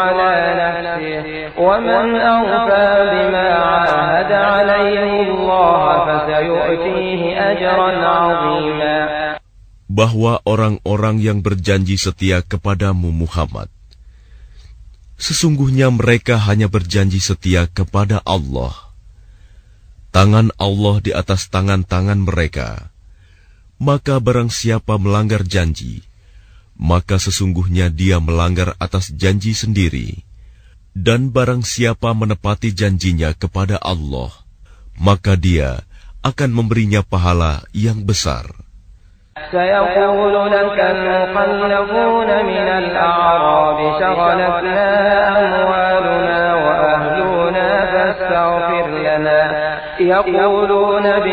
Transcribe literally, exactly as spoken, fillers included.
على نفسه ومن أوفى بما عاهد عليه الله فسيؤتيه أجرا عظيما. Bahwa orang-orang yang berjanji setia kepadamu Muhammad, sesungguhnya mereka hanya berjanji setia kepada Allah. Tangan Allah di atas tangan-tangan mereka. Maka barang siapa melanggar janji, maka sesungguhnya dia melanggar atas janji sendiri. Dan barang siapa menepati janjinya kepada Allah, maka dia akan memberinya pahala yang besar. سيقول لك المخلفون من الأعراب شغلتنا أموالنا وأهلنا فاستغفر لنا يقولون